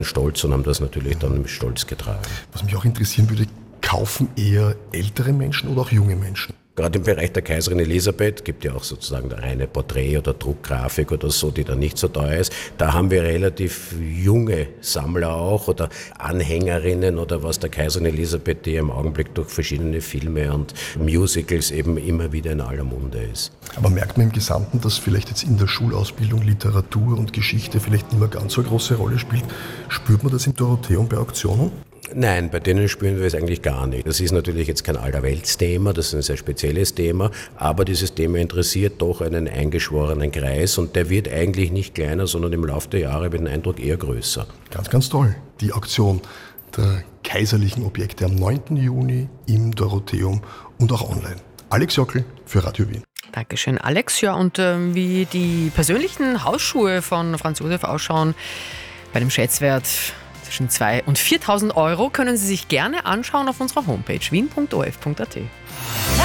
stolz und haben das natürlich dann mit Stolz getragen. Was mich auch interessieren würde, kaufen eher ältere Menschen oder auch junge Menschen? Gerade im Bereich der Kaiserin Elisabeth gibt ja auch sozusagen eine reine Porträt- oder Druckgrafik oder so, die dann nicht so teuer ist. Da haben wir relativ junge Sammler auch oder Anhängerinnen oder was der Kaiserin Elisabeth, die im Augenblick durch verschiedene Filme und Musicals eben immer wieder in aller Munde ist. Aber merkt man im Gesamten, dass vielleicht jetzt in der Schulausbildung Literatur und Geschichte vielleicht nicht mehr ganz so eine große Rolle spielt? Spürt man das im Dorotheum bei Auktionen? Nein, bei denen spüren wir es eigentlich gar nicht. Das ist natürlich jetzt kein Allerweltsthema, das ist ein sehr spezielles Thema, aber dieses Thema interessiert doch einen eingeschworenen Kreis und der wird eigentlich nicht kleiner, sondern im Laufe der Jahre wird ein Eindruck eher größer. Ganz, ganz toll. Die Auktion der kaiserlichen Objekte am 9. Juni im Dorotheum und auch online. Alex Jockel für Radio Wien. Dankeschön, Alex. Ja, und wie die persönlichen Hausschuhe von Franz Josef ausschauen, bei dem Schätzwert zwischen 2.000 und 4.000 Euro, können Sie sich gerne anschauen auf unserer Homepage wien.orf.at.